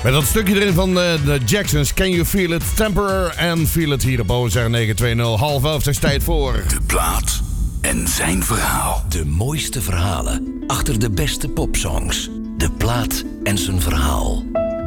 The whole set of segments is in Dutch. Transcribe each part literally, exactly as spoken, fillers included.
Met dat stukje erin van uh, de Jacksons, Can You Feel It? Temporary and Feel It hier op O S R negen twintig. Half elf is tijd voor... De plaat en zijn verhaal. De mooiste verhalen achter de beste popsongs. De plaat en zijn verhaal.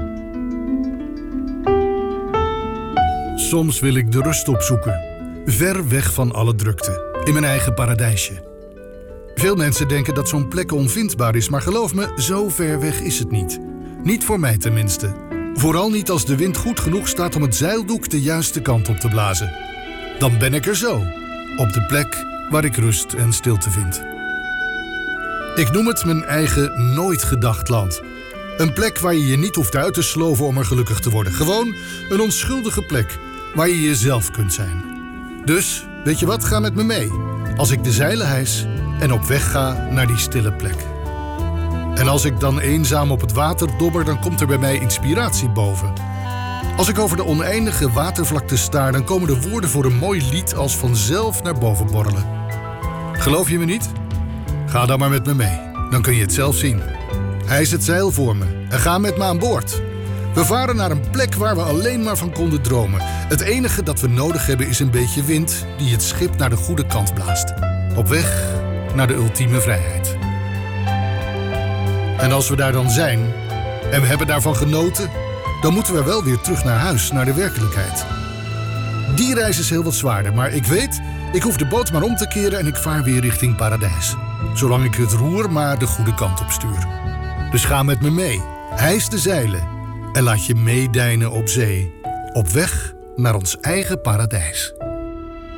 Soms wil ik de rust opzoeken. Ver weg van alle drukte. In mijn eigen paradijsje. Veel mensen denken dat zo'n plek onvindbaar is, maar geloof me, zo ver weg is het niet. Niet voor mij tenminste. Vooral niet als de wind goed genoeg staat om het zeildoek de juiste kant op te blazen. Dan ben ik er zo, op de plek waar ik rust en stilte vind. Ik noem het mijn eigen nooit gedacht land. Een plek waar je je niet hoeft uit te sloven om er gelukkig te worden. Gewoon een onschuldige plek waar je jezelf kunt zijn. Dus, weet je wat, ga met me mee. Als ik de zeilen hijs en op weg ga naar die stille plek. En als ik dan eenzaam op het water dobber, dan komt er bij mij inspiratie boven. Als ik over de oneindige watervlakte staar, dan komen de woorden voor een mooi lied als vanzelf naar boven borrelen. Geloof je me niet? Ga dan maar met me mee, dan kun je het zelf zien. Hijs het zeil voor me en ga met me aan boord. We varen naar een plek waar we alleen maar van konden dromen. Het enige dat we nodig hebben is een beetje wind die het schip naar de goede kant blaast. Op weg naar de ultieme vrijheid. En als we daar dan zijn, en we hebben daarvan genoten, dan moeten we wel weer terug naar huis, naar de werkelijkheid. Die reis is heel wat zwaarder, maar ik weet, ik hoef de boot maar om te keren en ik vaar weer richting paradijs. Zolang ik het roer maar de goede kant op stuur. Dus ga met me mee, hijs de zeilen en laat je meedijnen op zee. Op weg naar ons eigen paradijs.